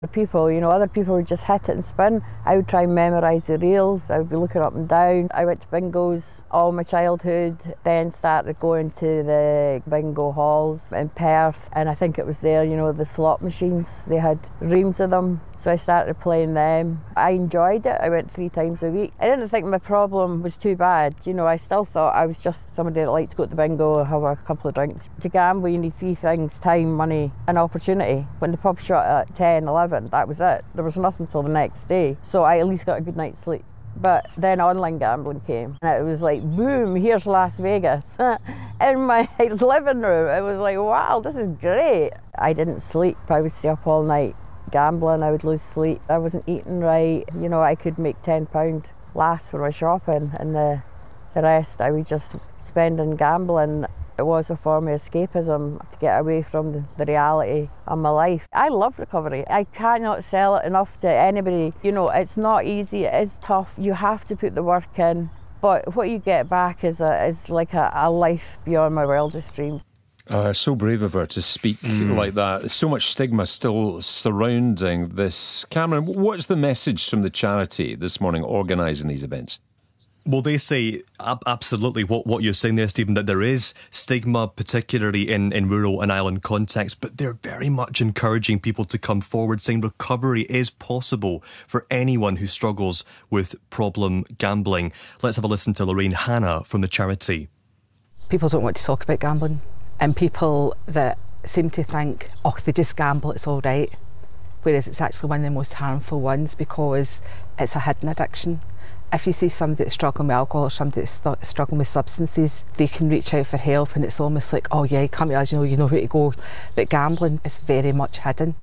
People, other people would just hit it and spin. I would try and memorise the reels. I would be looking up and down. I went to bingos all my childhood, then started going to the bingo halls in Perth, and I think it was there, the slot machines. They had reams of them, so I started playing them. I enjoyed it. I went 3 times a week. I didn't think my problem was too bad. I still thought I was just somebody that liked to go to the bingo, have a couple of drinks. To gamble, you need 3 things: time, money and opportunity. When the pub shut at 10, 11, that was it. There was nothing till the next day. So I at least got a good night's sleep. But then online gambling came, and it was like, boom, here's Las Vegas in my living room. It was like, wow, this is great. I didn't sleep. I would stay up all night gambling. I would lose sleep. I wasn't eating right. I could make £10 last for my shopping, and the rest I would just spend on gambling. It was a form of escapism to get away from the reality of my life. I love recovery. I cannot sell it enough to anybody. It's not easy, it is tough. You have to put the work in, but what you get back is like a life beyond my wildest dreams. So brave of her to speak like that. There's so much stigma still surrounding this. Cameron, what's the message from the charity this morning organising these events? Well, they say absolutely what you're saying there, Stephen, that there is stigma, particularly in rural and island contexts, but they're very much encouraging people to come forward, saying recovery is possible for anyone who struggles with problem gambling. Let's have a listen to Lorraine Hannah from the charity. People don't want to talk about gambling, and people that seem to think, oh, they just gamble, it's all right, whereas it's actually one of the most harmful ones because it's a hidden addiction. If you see somebody that's struggling with alcohol or somebody that's struggling with substances, they can reach out for help, and it's almost like, oh yeah, come to us, you know where to go. But gambling is very much hidden.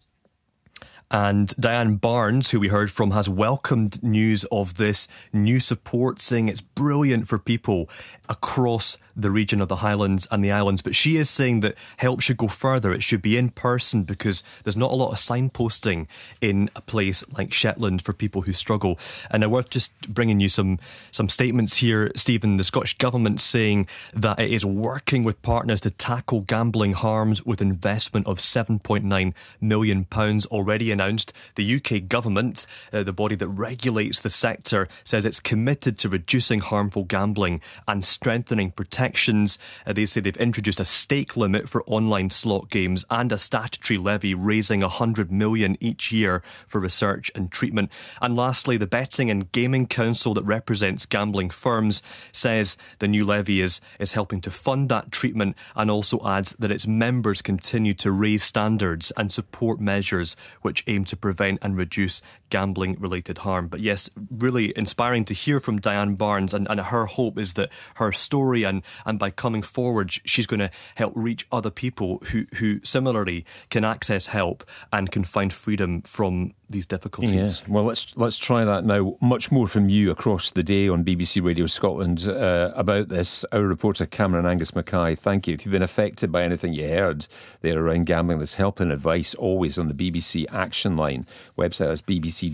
And Diane Barnes, who we heard from, has welcomed news of this new support, saying it's brilliant for people across the region of the Highlands and the Islands. But she is saying that help should go further. It should be in person because there's not a lot of signposting in a place like Shetland for people who struggle. And now worth just bringing you some statements here, Stephen. The Scottish Government saying that it is working with partners to tackle gambling harms with investment of £7.9 million already announced. The UK Government, the body that regulates the sector, says it's committed to reducing harmful gambling and strengthening protections. They say they've introduced a stake limit for online slot games and a statutory levy raising £100 million each year for research and treatment. And lastly, the Betting and Gaming Council that represents gambling firms says the new levy is helping to fund that treatment, and also adds that its members continue to raise standards and support measures which aim to prevent and reduce gambling related harm. But yes, really inspiring to hear from Diane Barnes, and her hope is that her story and by coming forward she's going to help reach other people who similarly can access help and can find freedom from these difficulties. Yeah. Well, let's try that now. Much more from you across the day on BBC Radio Scotland about this. Our reporter Cameron Angus Mackay, thank you. If you've been affected by anything you heard there around gambling, there's help and advice always on the BBC Action Line website. That's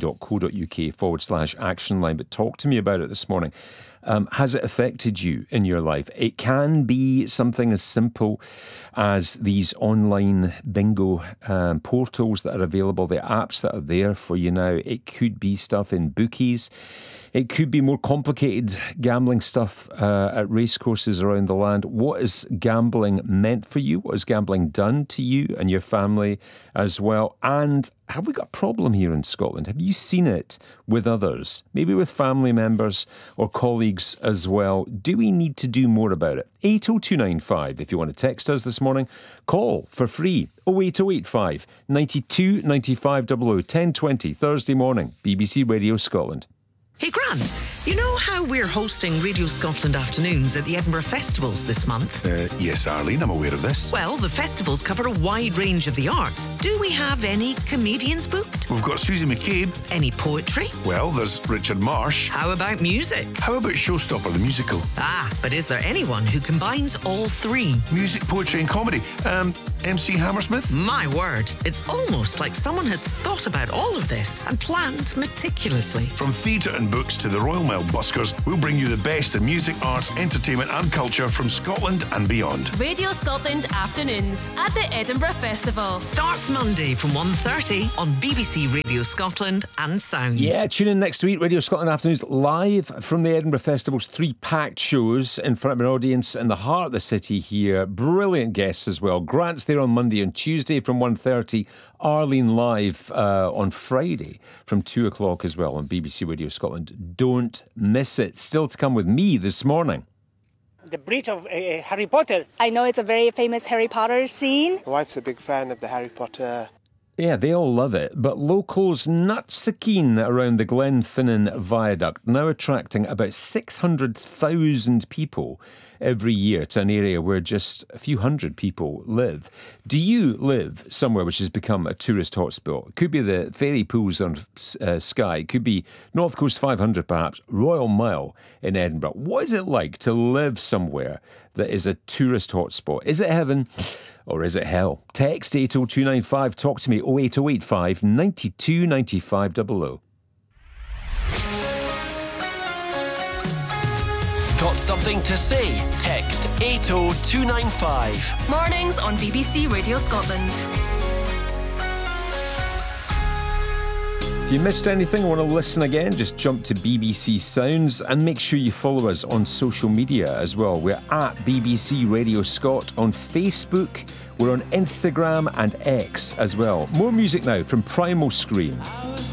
bbc.co.uk/action line. But talk to me about it this morning. Has it affected you in your life? It can be something as simple as these online bingo portals that are available, the apps that are there for you now. It could be stuff in bookies. It could be more complicated gambling stuff at racecourses around the land. What has gambling meant for you? What has gambling done to you and your family as well? And have we got a problem here in Scotland? Have you seen it with others? Maybe with family members or colleagues as well? Do we need to do more about it? 80295 if you want to text us this morning. Call for free 08085 92 95 00 1020 Thursday morning. BBC Radio Scotland. Hey Grant, you know how we're hosting Radio Scotland afternoons at the Edinburgh Festivals this month? Yes, Arlene, I'm aware of this. Well, the festivals cover a wide range of the arts. Do we have any comedians booked? We've got Susie McCabe. Any poetry? Well, there's Richard Marsh. How about music? How about Showstopper the musical? But is there anyone who combines all three? Music, poetry and comedy. MC Hammersmith? My word, it's almost like someone has thought about all of this and planned meticulously. From theatre and books to the Royal Smile buskers, we'll bring you the best in music, arts, entertainment and culture from Scotland and beyond. Radio Scotland Afternoons at the Edinburgh Festival. Starts Monday from 1:30 on BBC Radio Scotland and Sounds. Yeah, tune in next week. Radio Scotland Afternoons live from the Edinburgh Festival's 3 packed shows in front of an audience in the heart of the city here. Brilliant guests as well. Grant's there on Monday and Tuesday from 1:30. Arlene live on Friday from 2 o'clock as well on BBC Radio Scotland. Don't miss it. Still to come with me this morning. The bridge of Harry Potter. I know it's a very famous Harry Potter scene. My wife's a big fan of the Harry Potter. Yeah, they all love it. But locals not so keen around the Glenfinnan Viaduct, now attracting about 600,000 people every year to an area where just a few hundred people live. Do you live somewhere which has become a tourist hotspot? It could be the ferry pools on Skye. It could be North Coast 500 perhaps, Royal Mile in Edinburgh. What is it like to live somewhere that is a tourist hotspot? Is it heaven? Or is it hell? Text 80295. Talk to me 08085 92 95 00. Got something to say? Text 80295. Mornings on BBC Radio Scotland. If you missed anything or want to listen again, just jump to BBC Sounds and make sure you follow us on social media as well. We're at BBC Radio Scot on Facebook. We're on Instagram and X as well. More music now from Primal Scream.